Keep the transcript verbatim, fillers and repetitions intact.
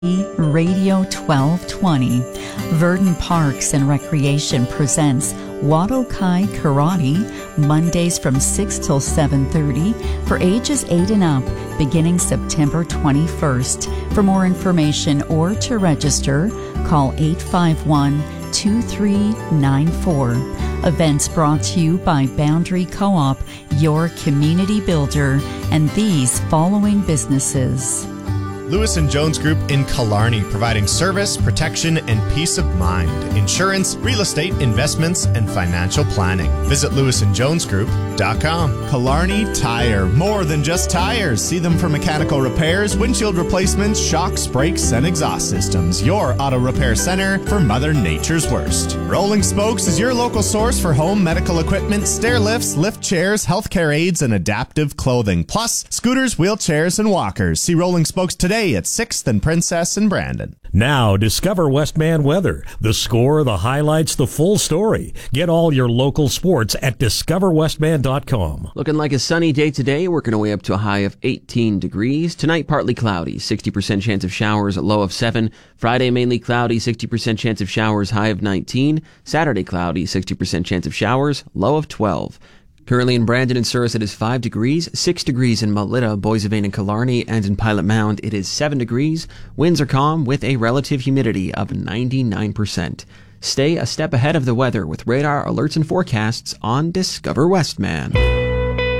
Radio twelve twenty. Verdon Parks and Recreation presents Wadokai Karate, Mondays from six till seven thirty for ages eight and up, beginning September twenty-first. For more information or to register, call eight five one, two three nine four. Events brought to you by Boundary Co-op, your community builder, and these following businesses. Lewis and Jones Group in Killarney, providing service, protection, and peace of mind. Insurance, real estate, investments, and financial planning. Visit lewis and jones group dot com. Killarney Tire. More than just tires. See them for mechanical repairs, windshield replacements, shocks, brakes, and exhaust systems. Your auto repair center for Mother Nature's worst. Rolling Spokes is your local source for home medical equipment, stair lifts, lift chairs, healthcare aids, and adaptive clothing. Plus, scooters, wheelchairs, and walkers. See Rolling Spokes today at sixth and Princess and Brandon. Now, discover Westman Weather. The score, the highlights, the full story. Get all your local sports at discover westman dot com. Looking like a sunny day today, working our way up to a high of eighteen degrees. Tonight, partly cloudy, sixty percent chance of showers, a low of seven. Friday, mainly cloudy, sixty percent chance of showers, high of nineteen. Saturday, cloudy, sixty percent chance of showers, low of twelve. Currently in Brandon and Surrey, it is five degrees, six degrees in Melita, Boissevain and Killarney, and in Pilot Mound, it is seven degrees. Winds are calm with a relative humidity of ninety-nine percent. Stay a step ahead of the weather with radar alerts and forecasts on Discover Westman.